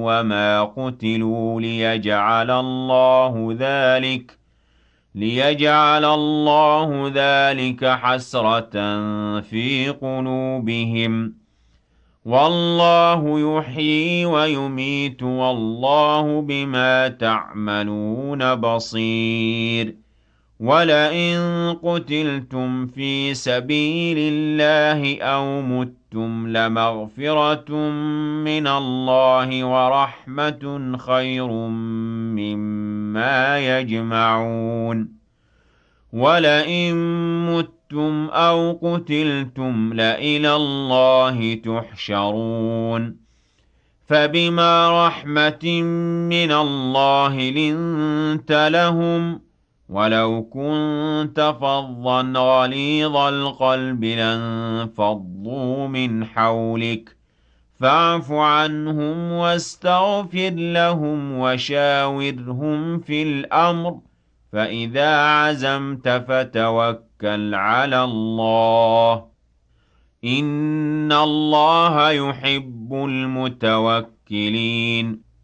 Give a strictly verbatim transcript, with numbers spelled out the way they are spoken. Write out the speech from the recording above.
وما قتلوا ليجعل الله ذلك ليجعل الله ذلك حسرة في قلوبهم والله يحيي ويميت والله بما تعملون بصير ولئن قتلتم في سبيل الله أو متم لمغفرة من الله ورحمة خير مما يجمعون ولئن متم أو قتلتم لإلى الله تحشرون فبما رحمة من الله لنت لهم ولو كنت فظا غليظ القلب لانفضوا من حولك فاعف عنهم واستغفر لهم وشاورهم في الأمر فإذا عزمت فتوكل على الله إن الله يحب المتوكلين